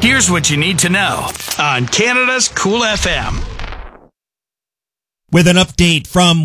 Here's what you need to know on Canada's Cool FM. With an update from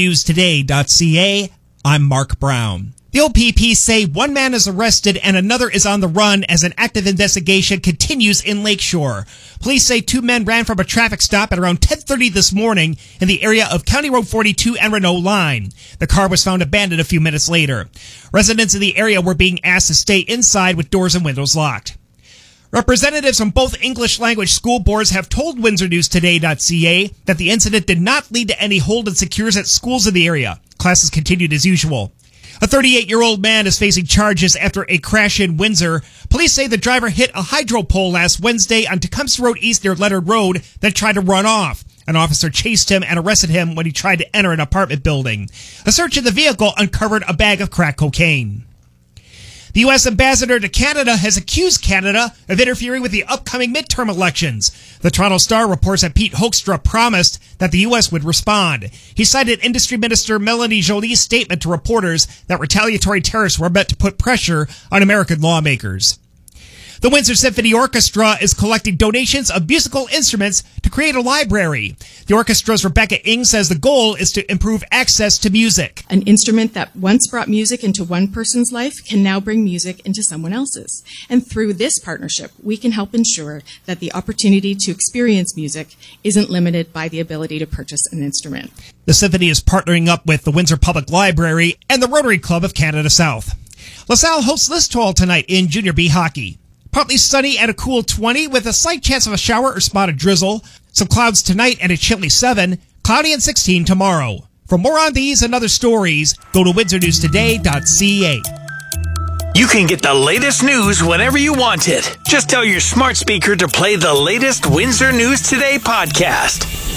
WindsorNewsToday.ca, I'm Mark Brown. The OPP say one man is arrested and another is on the run as an active investigation continues in Lakeshore. Police say two men ran from a traffic stop at around 10:30 this morning in the area of County Road 42 and Renault line. The car was found abandoned a few minutes later. Residents in the area were being asked to stay inside with doors and windows locked. Representatives from both English language school boards have told WindsorNewsToday.ca that the incident did not lead to any hold and secures at schools in the area. Classes continued as usual. A 38-year-old man is facing charges after a crash in Windsor. Police say the driver hit a hydro pole last Wednesday on Tecumseh Road East near Leonard Road, then tried to run off. An officer chased him and arrested him when he tried to enter an apartment building. A search of the vehicle uncovered a bag of crack cocaine. The U.S. ambassador to Canada has accused Canada of interfering with the upcoming midterm elections. The Toronto Star reports that Pete Hoekstra promised that the U.S. would respond. He cited Industry Minister Melanie Joly's statement to reporters that retaliatory tariffs were meant to put pressure on American lawmakers. The Windsor Symphony Orchestra is collecting donations of musical instruments to create a library. The orchestra's Rebecca Ing says the goal is to improve access to music. An instrument that once brought music into one person's life can now bring music into someone else's. And through this partnership, we can help ensure that the opportunity to experience music isn't limited by the ability to purchase an instrument. The Symphony is partnering up with the Windsor Public Library and the Rotary Club of Canada South. LaSalle hosts Listowel tonight in Junior B hockey. Partly sunny and a cool 20 with a slight chance of a shower or spot of drizzle. Some clouds tonight and a chilly 7. Cloudy and 16 tomorrow. For more on these and other stories, go to WindsorNewsToday.ca. You can get the latest news whenever you want it. Just tell your smart speaker to play the latest Windsor News Today podcast.